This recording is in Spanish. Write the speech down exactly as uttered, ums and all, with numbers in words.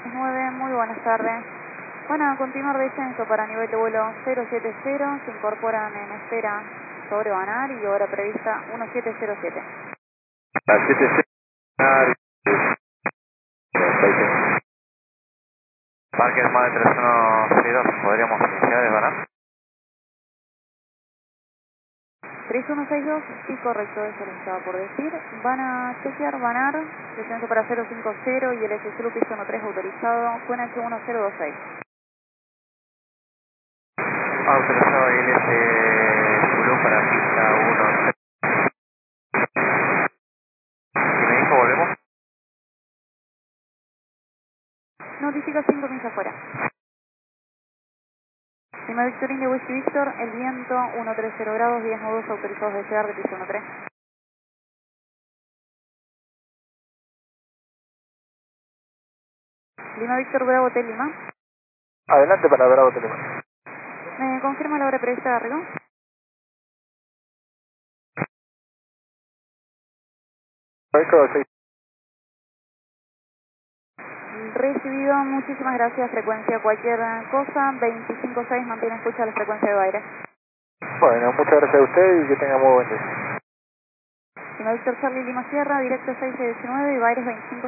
nueve, muy buenas tardes. Van a continuar descenso para nivel de vuelo cero siete cero, se incorporan en espera sobre Banar y hora prevista uno siete cero siete. La siete cero, Parque más de tres uno seis dos, podríamos iniciar de Banar. tres uno seis dos, sí, correcto, eso les estaba por decir. Van a chequear Banar, descenso para cero cinco cero y el S C L U piso uno tres autorizado, con H uno cero dos seis. Autorizado el S Blue para pista uno. ¿Y me dijo volvemos? Notifica cinco millas afuera. Lima Victor India Whisky Victor, el viento ciento treinta grados, diez nudos autorizados de llegar de piso uno tres. Lima Victor Bravo Hotel Lima. Adelante para Bravo Telema. ¿Me confirma la hora prevista de arriba? Recibido, muchísimas gracias. Frecuencia cualquier cosa, veinticinco seis, mantiene escucha la frecuencia de aire. Bueno, muchas gracias a usted y que tenga muy buen día. Lima Victor Charlie Lima Sierra, directo seis seis uno nueve y Baires veinticinco.